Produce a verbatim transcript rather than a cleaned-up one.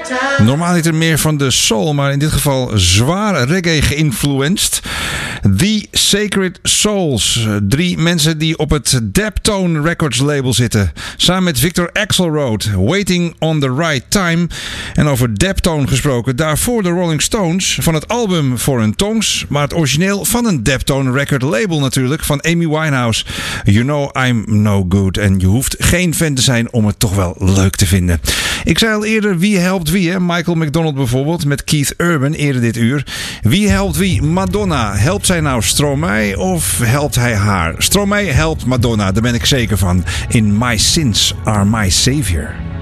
Normaal niet er meer van de soul, maar in dit geval zwaar reggae geïnfluenced. The Sacred Souls. Drie mensen die op het Daptone Records label zitten. Samen met Victor Axelrod. Waiting on the Right Time. En over Daptone gesproken. Daarvoor de Rolling Stones. Van het album Foreign Tongues. Maar het origineel van een Daptone record label natuurlijk. Van Amy Winehouse. You Know I'm No Good. En je hoeft geen fan te zijn om het toch wel leuk te vinden. Ik zei al eerder wie helpt wie. Hè? Michael McDonald bijvoorbeeld met Keith Urban eerder dit uur. Wie helpt wie? Madonna. Helpt zij nou Stromae of helpt hij haar? Stromae helpt Madonna, daar ben ik zeker van. In My Sins Are My Savior.